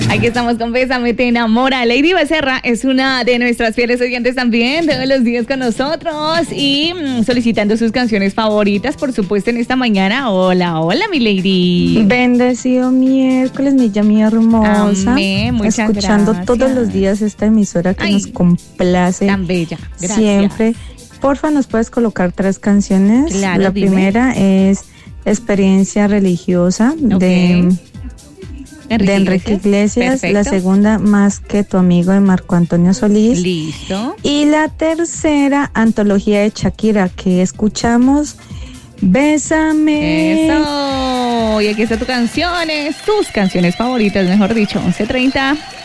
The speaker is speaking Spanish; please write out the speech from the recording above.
Aquí estamos con Bésame, te enamora. Lady Becerra es una de nuestras fieles oyentes también, todos los días con nosotros y solicitando sus canciones favoritas, por supuesto, en esta mañana. Hola, hola, mi Lady. Bendecido miércoles, mi Yami hermosa. Amén, muchas Escuchando gracias. todos los días esta emisora que nos complace. Tan bella. Gracias. Siempre. Porfa, ¿nos puedes colocar 3 canciones? Claro, La dime. primera es Experiencia Religiosa de Enrique Iglesias. Perfecto. La segunda, Más que tu amigo, de Marco Antonio Solís. Listo. Y la tercera, Antología de Shakira, que escuchamos, Bésame. Eso. Y aquí está tu canciones, tus canciones favoritas, mejor dicho, 11:30.